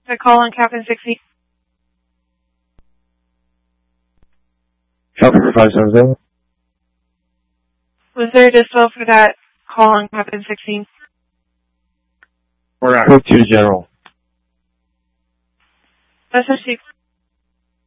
The call on Captain 16. Captain 570. Was there a dispo for that call on Captain 16? We're at 2 General. That's actually